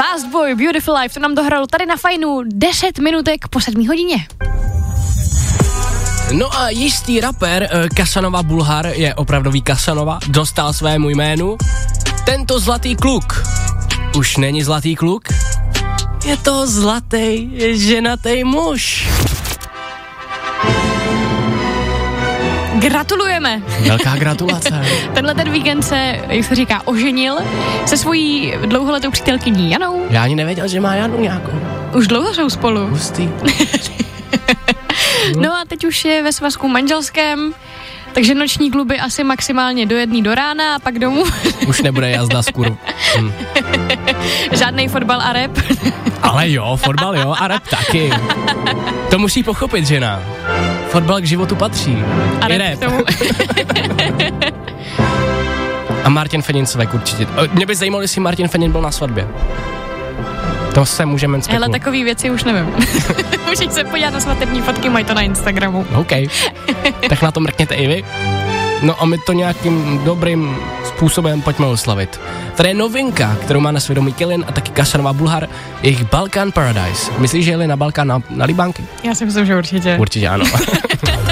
Fast Boy, Beautiful Life, to nám dohralo tady na Fajnu 10 minutek po 7 hodině. No a jistý rapper Casanova Bulhar je opravdový Casanova, dostal svému jménu. Tento zlatý kluk už není zlatý kluk, je to zlatý ženatý muž. Gratulujeme. Velká gratulace. Tenhle ten víkend se, jak se říká, oženil se svojí dlouholetou přítelkyní Janou. Já ani nevěděl, že má Janu nějakou. Už dlouho jsou spolu. Hustý. No a teď už je ve svazku manželském, takže noční kluby asi maximálně do 1 do rána a pak domů. Už nebude jazda z kurv. Žádnej fotbal a rap. Ale jo, fotbal jo a rap taky. To musí pochopit žena. Fotbal k životu patří. A i rap. rap. A Martin Fenincovek určitě. Mě by zajímalo, jestli Martin Fenin byl na svatbě. To se můžeme spekulovat. Hele, takový věci už nevím. Můžeš se podívat na svatební fotky, mají to na Instagramu. OK. Tak na to mrkněte i vy. No a my to nějakým dobrým způsobem pojďme oslavit. Tady je novinka, kterou má na svědomí Kilin a taky Casanova Bulhar, jejich Balkan Paradise. Myslíš, že jeli na Balkán na Libánky? Já si myslím, že určitě. Určitě ano.